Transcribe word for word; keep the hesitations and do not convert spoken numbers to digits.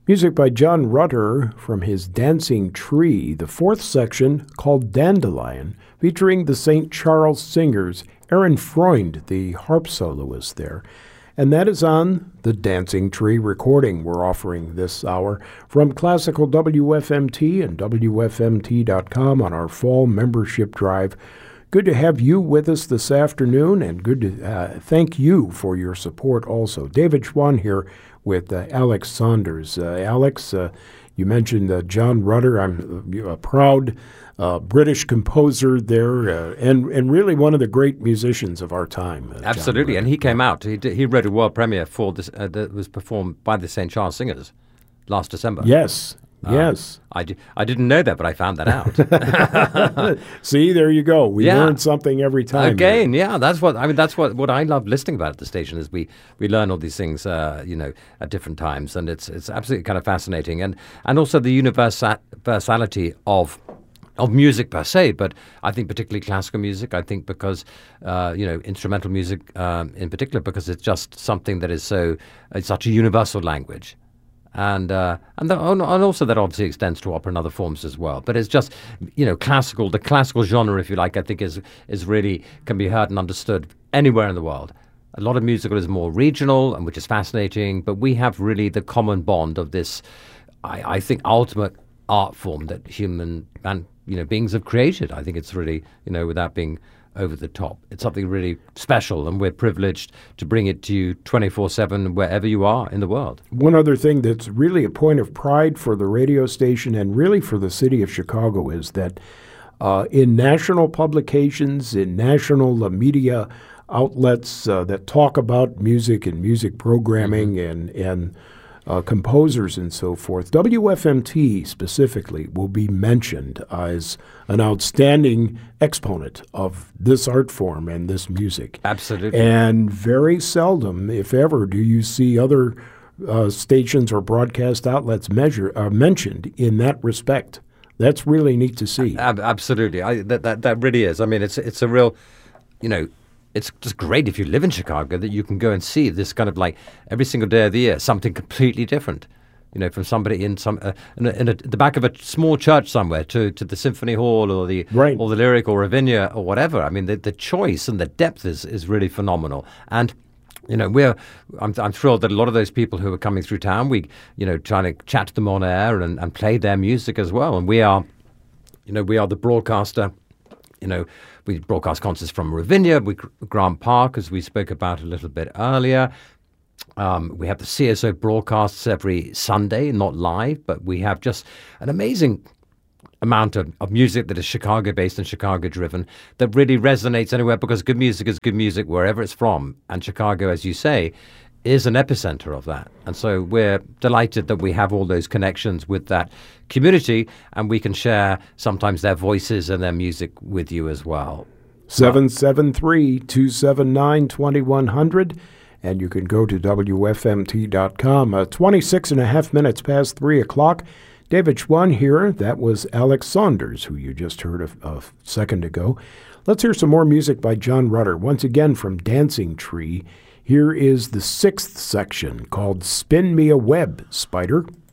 Music by John Rutter from his Dancing Tree, the fourth section called Dandelion, featuring the Saint Charles Singers, Aaron Freund, the harp soloist there. And that is on the Dancing Tree recording we're offering this hour from Classical W F M T and W F M T dot com on our fall membership drive. Good to have you with us this afternoon, and good to uh, thank you for your support also. David Schwann here with uh, Alex Saunders. Uh, Alex, uh, you mentioned uh, John Rutter. I'm a proud uh, British composer there, uh, and and really one of the great musicians of our time. Uh, Absolutely, and he came out. He did, he wrote a world premiere for this uh, that was performed by the Saint Charles Singers last December. Yes. Um, yes. I, d- I didn't know that, but I found that out. See, there you go. We yeah. learn something every time. Again, here. yeah, that's what I mean. That's what, what I love listening about at the station is we, we learn all these things, uh, you know, at different times, and it's it's absolutely kind of fascinating, and and also the universa- universality of. Of music per se, but I think particularly classical music. I think because uh, you know instrumental music um, in particular, because it's just something that is so it's such a universal language. And uh, and, the, and also that obviously extends to opera and other forms as well. But it's just, you know, classical, the classical genre, if you like, I think is is really, can be heard and understood anywhere in the world. A lot of musical is more regional, and which is fascinating, but we have really the common bond of this, I, I think, ultimate art form that human and, you know, beings have created. I think it's really, you know, without being over the top. It's something really special, and we're privileged to bring it to you twenty-four seven wherever you are in the world. One other thing that's really a point of pride for the radio station and really for the city of Chicago is that uh, in national publications, in national uh, media outlets uh, that talk about music and music programming mm-hmm. and, and Uh, composers and so forth, W F M T specifically will be mentioned as an outstanding exponent of this art form and this music. Absolutely. And very seldom, if ever, do you see other uh, stations or broadcast outlets measure, uh, mentioned in that respect. That's really neat to see. Ab- absolutely. I, that, that, that really is. I mean, it's, it's a real, you know, it's just great if you live in Chicago that you can go and see this kind of like every single day of the year, something completely different, you know, from somebody in some uh, in, a, in a, the back of a small church somewhere to, to the Symphony Hall or the right. or the Lyric or Ravinia or whatever. I mean, the, the choice and the depth is, is really phenomenal. And you know, we're I'm, I'm thrilled that a lot of those people who are coming through town, we you know trying to chat to them on air and, and play their music as well. And we are, you know, we are the broadcaster. You know, we broadcast concerts from Ravinia, we, Grant Park, as we spoke about a little bit earlier. Um, we have the C S O broadcasts every Sunday, not live, but we have just an amazing amount of, of music that is Chicago-based and Chicago-driven that really resonates anywhere, because good music is good music wherever it's from. And Chicago, as you say, is an epicenter of that. And so we're delighted that we have all those connections with that community, and we can share sometimes their voices and their music with you as well. seven seven three, two seven nine, two one zero zero, and you can go to W F M T dot com. Uh, twenty-six and a half minutes past three o'clock. David Schwann here. That was Alex Saunders, who you just heard a, a second ago. Let's hear some more music by John Rutter, once again from Dancing Tree. Here is the sixth section called Spin Me a Web, Spider.